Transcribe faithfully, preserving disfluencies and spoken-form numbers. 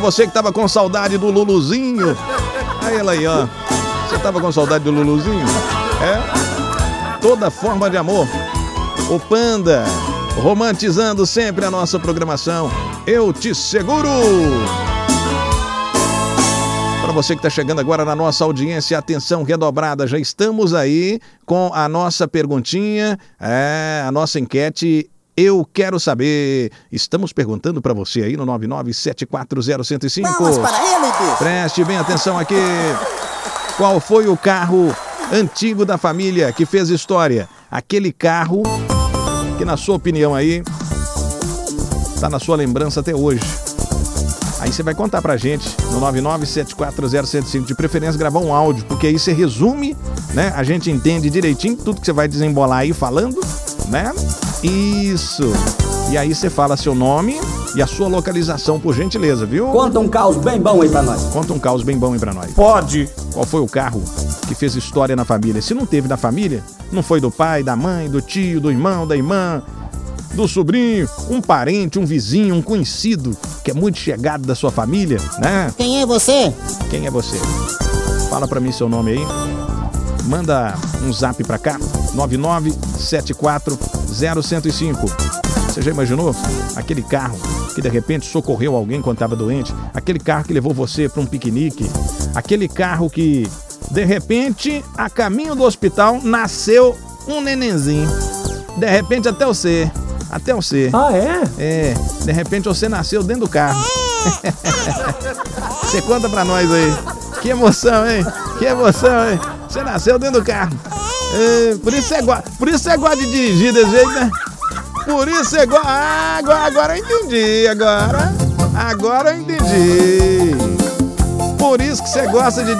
você que tava com saudade do Luluzinho. Aí ela aí, ó. Você tava com saudade do Luluzinho? É? Toda forma de amor. O Panda, romantizando sempre a nossa programação. Eu te seguro. Para você que está chegando agora na nossa audiência, atenção redobrada, já estamos aí com a nossa perguntinha, é, a nossa enquete. Eu quero saber. Estamos perguntando para você aí no nove nove sete quatro zero zero zero cinco. Vamos para ele, bicho. Preste bem atenção aqui. Qual foi o carro antigo da família que fez história? Aquele carro que, na sua opinião aí, tá na sua lembrança até hoje. Aí você vai contar pra gente no nove nove sete quatro zero zero cinco, de preferência gravar um áudio, porque aí você resume, né? A gente entende direitinho tudo que você vai desembolar aí falando, né? Isso. E aí você fala seu nome e a sua localização, por gentileza, viu? Conta um caos bem bom aí pra nós. Conta um caos bem bom aí pra nós. Pode. Qual foi o carro que fez história na família? Se não teve na família, não foi do pai, da mãe, do tio, do irmão, da irmã, do sobrinho, um parente, um vizinho, um conhecido que é muito chegado da sua família, né? Quem é você? Quem é você? Fala pra mim seu nome aí. Manda um zap pra cá, nove nove sete quatro zero zero zero cinco. Você já imaginou? Aquele carro que de repente socorreu alguém quando estava doente, aquele carro que levou você para um piquenique, aquele carro que de repente, a caminho do hospital, nasceu um nenenzinho. De repente até você, até você. Ah, é? É, de repente você nasceu dentro do carro. Você conta pra nós aí. Que emoção, hein? Que emoção, hein? Você nasceu dentro do carro. É, por isso você gosta, por isso você gosta de dirigir desse jeito, né? Por isso você gosta. Ah, agora, agora eu entendi, agora. Agora eu entendi. Por isso que você gosta de